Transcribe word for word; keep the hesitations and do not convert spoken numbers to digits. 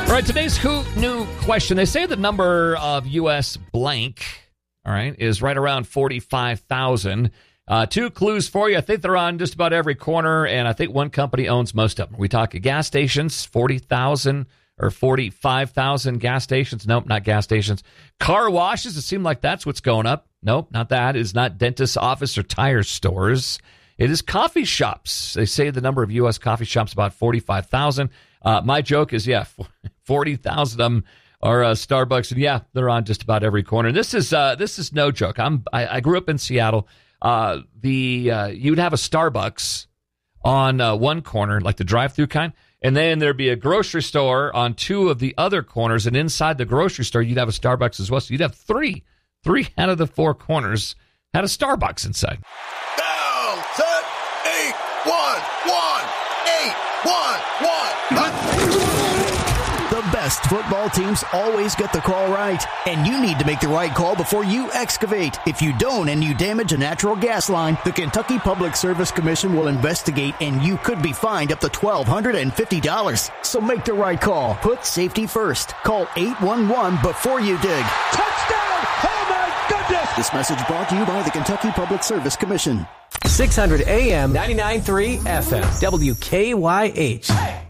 All right, today's Who Knew question. They say the number of U S blank, all right, is right around forty-five thousand. Uh, two clues for you. I think they're on just about every corner, and I think one company owns most of them. We talk gas stations, forty thousand or forty-five thousand gas stations. Nope, not gas stations. Car washes, it seemed like that's what's going up. Nope, not that. It is not dentist office or tire stores. It is coffee shops. They say the number of U S coffee shops about forty-five thousand. Uh, my joke is, yeah, forty thousand of them are uh, Starbucks, and yeah, they're on just about every corner. This is uh, this is no joke. I'm I, I grew up in Seattle. Uh, the uh, you'd have a Starbucks on uh, one corner, like the drive-through kind, and then there'd be a grocery store on two of the other corners, and inside the grocery store, you'd have a Starbucks as well. So you'd have three, three out of the four corners had a Starbucks inside. Down, set, eight, one, one, eight, one, one. The best football teams always get the call right, and you need to make the right call before you excavate. If you don't and you damage a natural gas line, the Kentucky Public Service Commission will investigate, and you could be fined up to twelve hundred fifty dollars. So make the right call. Put safety first. Call eight one one before you dig. Touchdown! Oh, my goodness! This message brought to you by the Kentucky Public Service Commission. six hundred A M, ninety-nine point three F M, W K Y H. Hey!